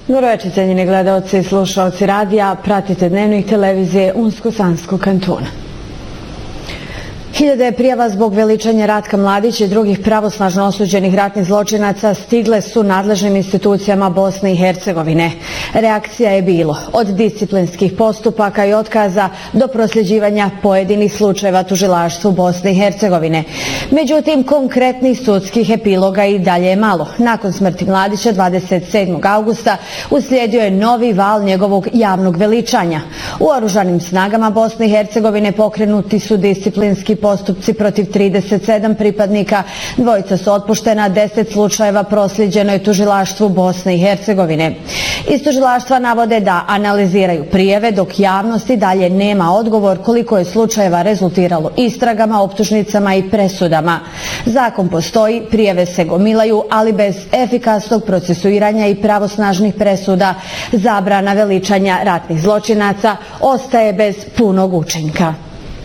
Dobro večer, cijenjeni gledaoci i slušaoci radija, pratite Dnevnik televizije Unsko-Sanskog kantona. Hiljade prijava zbog veličanja Ratka Mladića i drugih pravosnažno osuđenih ratnih zločinaca stigle su nadležnim institucijama Bosne i Hercegovine. Reakcija je bilo od disciplinskih postupaka i otkaza do prosljeđivanja pojedinih slučajeva tužilaštvu Bosne i Hercegovine. Međutim, konkretnih sudskih epiloga i dalje je malo. Nakon smrti Mladića 27. augusta uslijedio je novi val njegovog javnog veličanja. U oružanim snagama Bosne i Hercegovine pokrenuti su disciplinski postupci protiv 37 pripadnika, dvojica su otpuštena, 10 slučajeva prosljeđeno je tužilaštvu Bosne i Hercegovine. Iz tužilaštva navode da analiziraju prijave, dok javnosti dalje nema odgovor koliko je slučajeva rezultiralo istragama, optužnicama i presudama. Zakon postoji, prijave se gomilaju, ali bez efikasnog procesuiranja i pravosnažnih presuda zabrana veličanja ratnih zločinaca ostaje bez punog učinka.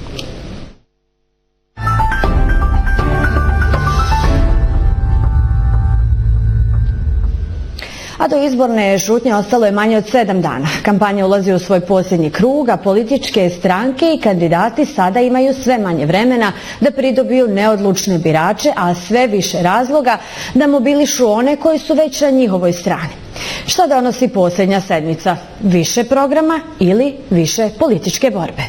A do izborne šutnje ostalo je manje od 7 dana. Kampanja ulazi u svoj posljednji krug, a političke stranke i kandidati sada imaju sve manje vremena da pridobiju neodlučne birače, a sve više razloga da mobilišu one koji su već na njihovoj strani. Šta donosi posljednja sedmica? Više programa ili više političke borbe?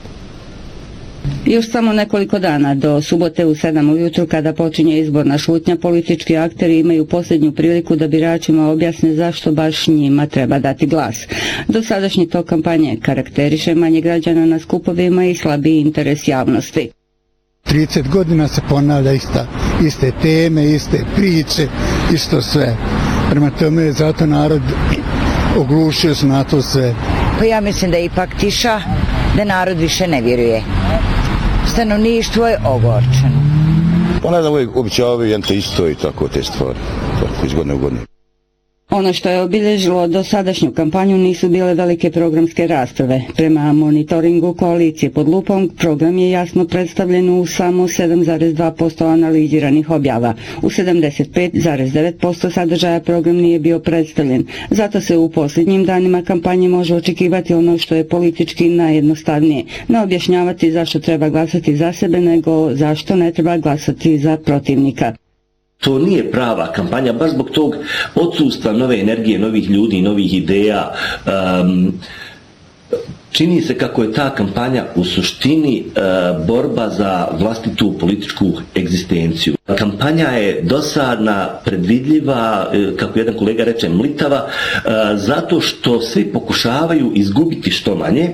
Još samo nekoliko dana do subote u 7 ujutru kada počinje izborna šutnja, politički akteri imaju posljednju priliku da biračima objasne zašto baš njima treba dati glas. Dosadašnji tok kampanje karakteriše manje građana na skupovima i slabiji interes javnosti. 30 godina se ponavlja iste teme, iste priče, isto sve. Prema tome zato narod oglušio se na to sve. Pa ja mislim da je ipak tiša, da narod više ne vjeruje. Stanovništvo je ogorčeno. Ona da uvijek običavaju jedan te isto i tako te stvari, tako iz godine u godinu. Ono što je obilježilo dosadašnju kampanju nisu bile velike programske rasprave. Prema monitoringu koalicije pod lupom, program je jasno predstavljen u samo 7,2% analiziranih objava. U 75,9% sadržaja program nije bio predstavljen. Zato se u posljednjim danima kampanje može očekivati ono što je politički najjednostavnije. Ne objašnjavati zašto treba glasati za sebe, nego zašto ne treba glasati za protivnika. To nije prava kampanja, baš zbog tog odsustva nove energije, novih ljudi, novih ideja. Čini se kako je ta kampanja u suštini borba za vlastitu političku egzistenciju. Kampanja je dosadna, predvidljiva, kako jedan kolega reče, mlitava, zato što svi pokušavaju izgubiti što manje,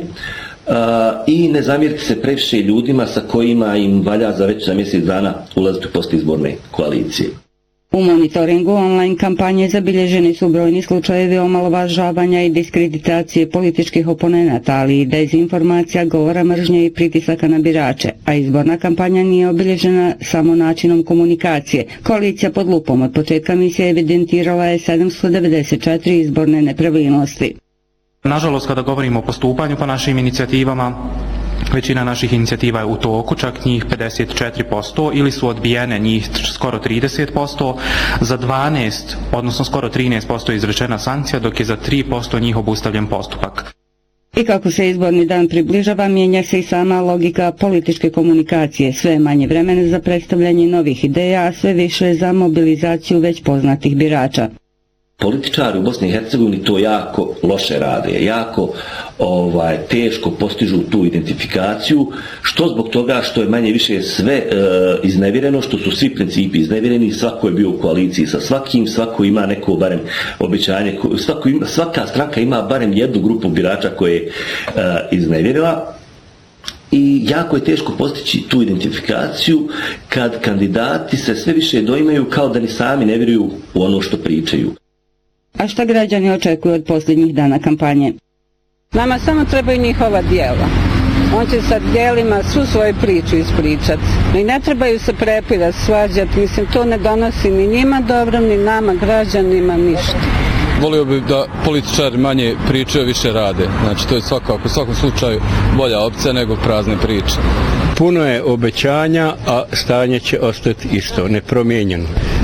i ne zamjeriti se previše ljudima sa kojima im valja već za mjesec dana ulaziti u postizborne koalicije. U monitoringu online kampanje zabilježeni su brojni slučajevi omalovažavanja i diskreditacije političkih oponenata, ali i dezinformacija, govora mržnje i pritisaka na birače, a izborna kampanja nije obilježena samo načinom komunikacije. Koalicija pod lupom od početka misije evidentirala je 794 izborne nepravilnosti. Nažalost, kada govorimo o postupanju po našim inicijativama, većina naših inicijativa je u toku, čak njih 54%, ili su odbijene njih skoro 30%, za 12, odnosno skoro 13% izrečena sankcija, dok je za 3% njih obustavljen postupak. I kako se izborni dan približava, mijenja se i sama logika političke komunikacije. Sve manje vremena za predstavljanje novih ideja, a sve više za mobilizaciju već poznatih birača. Političari u Bosni i Hercegovini to jako loše rade, jako teško postižu tu identifikaciju, što zbog toga što je manje više sve iznevjereno, što su svi principi iznevjereni, svako je bio u koaliciji sa svakim, svako ima neko barem obećanje, svaka stranka ima barem jednu grupu birača koje je iznevjerila. I jako je teško postići tu identifikaciju kad kandidati se sve više doimaju kao da ni sami ne vjeruju u ono što pričaju. A šta građani očekuju od posljednjih dana kampanje? Nama samo trebaju njihova djela. On će sa djelima svu svoju priču ispričati. I ne trebaju se prepirati, svađati. Mislim, to ne donosi ni njima dobro, ni nama, građanima, ništa. Volio bih da političari manje pričaju, više rade. Znači, to je svakako, u svakom slučaju bolja opcija nego prazne priče. Puno je obećanja, a stanje će ostati isto, nepromijenjeno.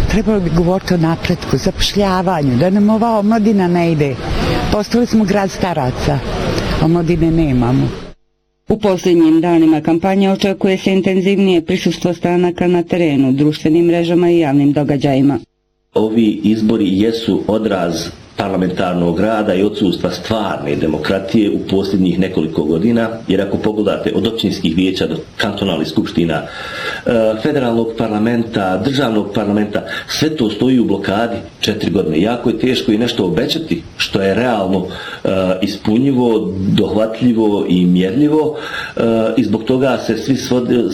Trebalo bi govoriti o napretku, zapošljavanju, da nam ova omladina ne ide. Postali smo grad staraca, omladine nemamo. U posljednjim danima kampanje očekuje se intenzivnije prisustvo stranaka na terenu, društvenim mrežama i javnim događajima. Ovi izbori jesu odraz parlamentarnog rada i odsustva stvarne demokratije u posljednjih nekoliko godina, jer ako pogledate od općinskih vijeća do kantonalnih skupština, federalnog parlamenta, državnog parlamenta, sve to stoji u blokadi 4 godine. Jako je teško i nešto obećati što je realno ispunjivo, dohvatljivo i mjerljivo i zbog toga se